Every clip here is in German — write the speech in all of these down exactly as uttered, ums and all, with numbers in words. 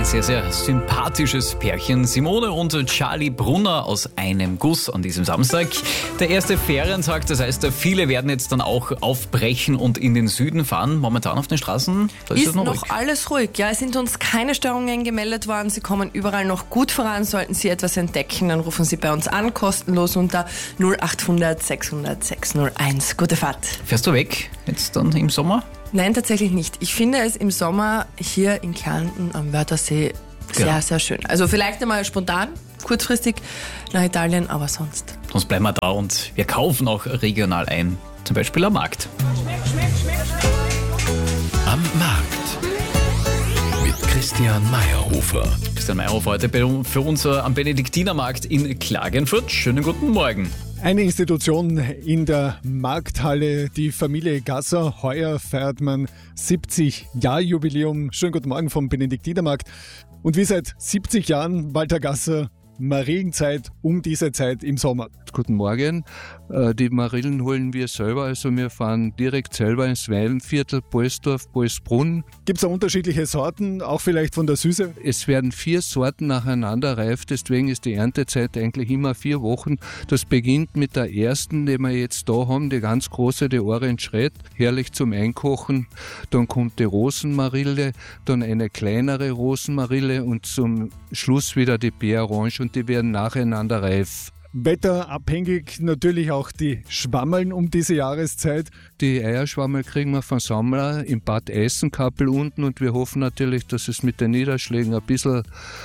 Sehr, sehr sympathisches Pärchen. Simone und Charlie Brunner aus einem Guss an diesem Samstag. Der erste Ferientag, das heißt, viele werden jetzt dann auch aufbrechen und in den Süden fahren. Momentan auf den Straßen, da ist, ist es noch, noch ruhig. alles ruhig. Ja, es sind uns keine Störungen gemeldet worden. Sie kommen überall noch gut voran. Sollten Sie etwas entdecken, dann rufen Sie bei uns an, kostenlos unter null acht hundert sechshundert sechshunderteins. Gute Fahrt. Fährst du weg jetzt dann im Sommer? Nein, tatsächlich nicht. Ich finde es im Sommer hier in Kärnten am Wörthersee sehr, Ja. sehr schön. Also vielleicht einmal spontan, kurzfristig nach Italien, aber sonst. Sonst bleiben wir da und wir kaufen auch regional ein. Zum Beispiel am Markt. Am Markt. Mit Christian Meyerhofer. Christian Meyerhofer heute bei- für uns äh, am Benediktinermarkt in Klagenfurt. Schönen guten Morgen. Eine Institution in der Markthalle, die Familie Gasser. Heuer feiert man siebzig Jahr Jubiläum. Schönen guten Morgen vom Benediktinermarkt. Und wie seit siebzig Jahren, Walter Gasser, Marienzeit um diese Zeit im Sommer. Guten Morgen. Äh, Die Marillen holen wir selber, also wir fahren direkt selber ins Weinviertel, Bolsdorf, Bolsbrunn. Gibt es da unterschiedliche Sorten, auch vielleicht von der Süße? Es werden vier Sorten nacheinander reif, deswegen ist die Erntezeit eigentlich immer vier Wochen. Das beginnt mit der ersten, die wir jetzt da haben, die ganz große, die Orange Red, herrlich zum Einkochen. Dann kommt die Rosenmarille, dann eine kleinere Rosenmarille und zum Schluss wieder die Bärorange und die werden nacheinander reif. Wetterabhängig natürlich auch die Schwammeln um diese Jahreszeit. Die Eierschwammel kriegen wir von Sammler im Bad Eisenkappel unten und wir hoffen natürlich, dass es mit den Niederschlägen ein bisschen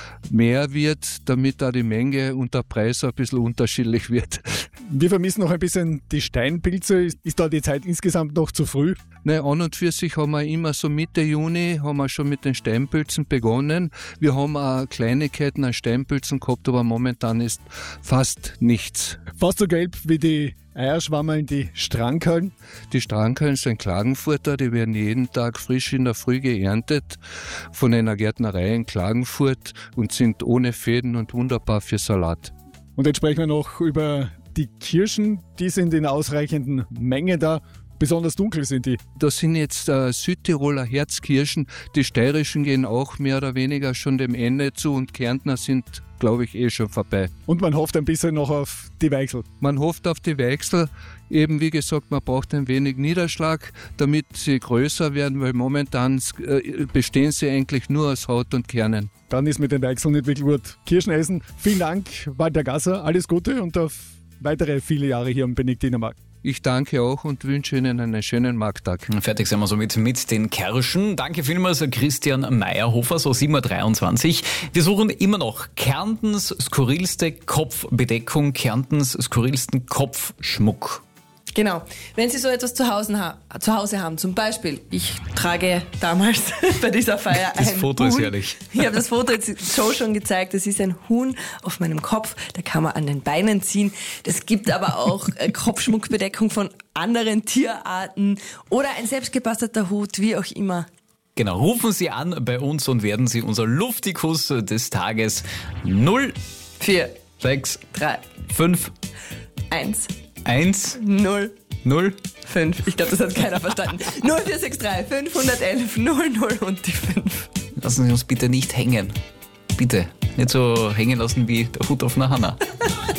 mehr wird, damit da die Menge und der Preis ein bisschen unterschiedlich wird. Wir vermissen noch ein bisschen die Steinpilze. Ist, ist da die Zeit insgesamt noch zu früh? Ne, an und für sich haben wir immer so Mitte Juni haben wir schon mit den Steinpilzen begonnen. Wir haben auch Kleinigkeiten an Steinpilzen gehabt, aber momentan ist fast nichts. Fast so gelb wie die Eierschwammeln, die Strankerln. Die Strankeln sind Klagenfurter, die werden jeden Tag frisch in der Früh geerntet von einer Gärtnerei in Klagenfurt und sind ohne Fäden und wunderbar für Salat. Und jetzt sprechen wir noch über die Kirschen. Die sind in ausreichenden Menge da. Besonders dunkel sind die. Das sind jetzt äh, Südtiroler Herzkirschen. Die steirischen gehen auch mehr oder weniger schon dem Ende zu und Kärntner sind, glaube ich, eh schon vorbei. Und man hofft ein bisschen noch auf die Weichsel. Man hofft auf die Weichsel. Eben wie gesagt, man braucht ein wenig Niederschlag, damit sie größer werden, weil momentan äh, bestehen sie eigentlich nur aus Haut und Kernen. Dann ist mit den Weichseln nicht wirklich gut. Kirschen essen. Vielen Dank, Walter Gasser. Alles Gute und auf weitere viele Jahre hier am Benediktinermarkt. Ich danke auch und wünsche Ihnen einen schönen Markttag. Fertig sind wir somit mit den Kirschen. Danke vielmals Christian Meyerhofer, so sieben Uhr dreiundzwanzig. Wir suchen immer noch Kärntens skurrilste Kopfbedeckung, Kärntens skurrilsten Kopfschmuck. Genau. Wenn Sie so etwas zu Hause, ha- zu Hause haben, zum Beispiel, ich trage damals bei dieser Feier Das ein Foto Huhn. ist herrlich. Ich habe das Foto jetzt so schon gezeigt. Das ist ein Huhn auf meinem Kopf. Da kann man an den Beinen ziehen. Es gibt aber auch äh, Kopfschmuckbedeckung von anderen Tierarten oder ein selbstgebastelter Hut, wie auch immer. Genau, rufen Sie an bei uns und werden Sie unser Luftikus des Tages null Vier, sechs drei, fünf eins, eins null, null. fünf. Ich glaube, das hat keiner verstanden. null vier sechs drei fünf eins eins null null und die fünf. Lassen Sie uns bitte nicht hängen. Bitte. Nicht so hängen lassen wie der Hut auf einer Hanna.